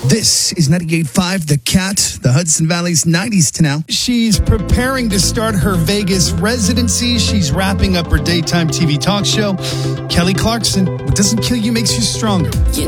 This is 98.5 The Cat, the Hudson Valley's 90s to now. She's preparing to start her Vegas residency. She's wrapping up her daytime TV talk show. Kelly Clarkson, what doesn't kill you makes you stronger.